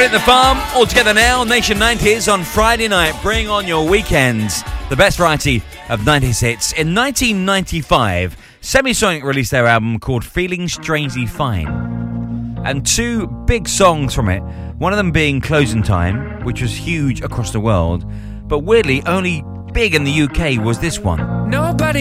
Brilliant, The Farm, all together now. Nation 90s on Friday night. Bring on your weekends. The best variety of 90s hits. In 1995, Semisonic released their album called Feeling Strangely Fine. And two big songs from it, one of them being Closing Time, which was huge across the world, but weirdly only big in the UK was this one. Nobody